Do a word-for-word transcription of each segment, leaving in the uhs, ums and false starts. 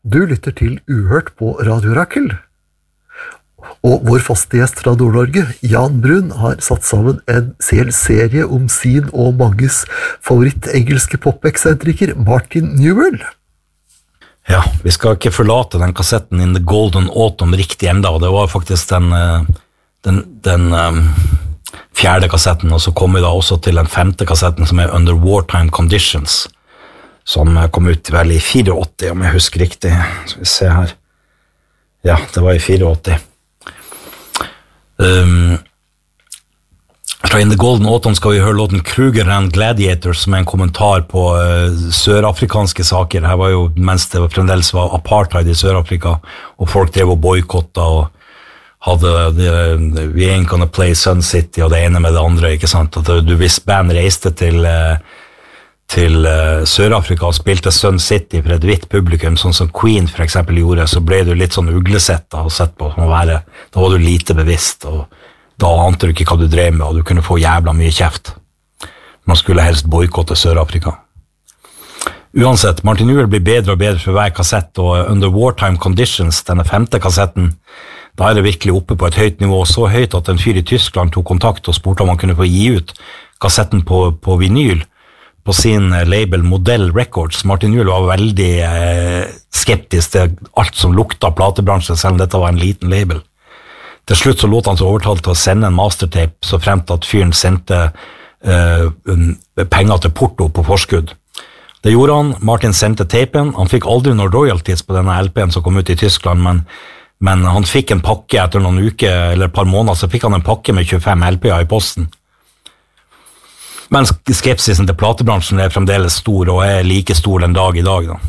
Du lytter til Uhørt på Radio Rakel. Og vår faste gjest fra Nord-Norge, Jan Brun, har satt sammen en hel serie om sin og manges favoritt-engelske pop-eksentriker, Martin Newell. Ja, vi skal ikke forlate den kassetten In the Golden Autumn riktig enda, og det var faktisk den, den, den um, fjerde kassetten, og så kom vi da også til den femte kassetten som er Under Wartime Conditions, som kom ut vel i åttifire, om jeg husker riktig. Skal vi se her. Ja, det var i åttifire. Um, fra In the Golden Autumn skal vi høre låten Kruger and Gladiator, som er en kommentar på uh, sørafrikanske saker. Her var jo mens det fremdeles var apartheid i Sør-Afrika, og folk drev og boykottet og hadde uh, We ain't gonna play Sun City og det ene med det andre, ikke sant? At du, hvis band reiste til uh, til uh, Sør-Afrika og spilte Sun City for et hvitt publikum, sånn som Queen for eksempel gjorde, så ble du litt sånn uglesett da, og sett på som å være, da var du lite bevisst, og da ante du ikke hva du drev med, og du kunne få jævla mye kjeft. Man skulle helst boykotte Sør-Afrika. Uansett, Martin Newell blir bedre og bedre for hver kassett, og Under Wartime Conditions, denne femte kassetten, da er det virkelig oppe på et høyt nivå, så høyt at en fyr i Tyskland tok kontakt og spurte om han kunne få gi ut kassetten på, på vinyl, på sin label Modell Records. Martin Newell var veldig eh, skeptisk til alt som lukta platebransjen, selv om dette var en liten label. Til slutt så lot han seg overtalt til å sende en mastertape, så fremt at fyren sendte eh, penger til porto på forskudd. Det gjorde han, Martin sendte tapen, han fikk aldri noen royalties på denne L P-en som kom ut i Tyskland, men, men han fikk en pakke etter noen uker, eller et par måneder, så fikk han en pakke med tjuefem L P-er i posten. Men skepsisen til platebransjen er fremdeles stor, og er like stor den dag i dag. Da.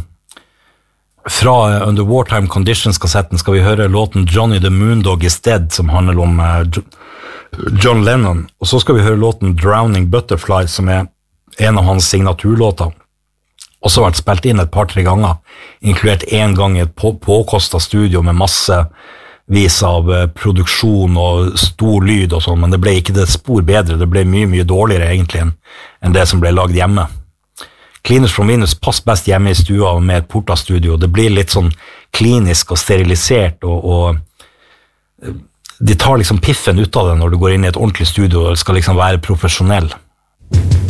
Fra Under Wartime Conditions-kassetten skal vi høre låten Johnny the Moondog is Dead, som handler om uh, John Lennon. Og så skal vi høre låten Drowning Butterfly, som er en av hans signaturlåter. Også vært spilt inn et par-tre ganger, inkludert en gang i et på påkostet studio med masse vis av produksjon og stor lyd og sånn, men det ble ikke det spor bedre, det ble mye, mye dårligere egentlig enn det som ble lagd hjemme. Cleaners from Venus passer best hjemme i stua med et portastudio, det blir litt sånn klinisk og sterilisert, og, og de tar liksom piffen ut av det når du går inn i et ordentlig studio og skal liksom være profesjonell.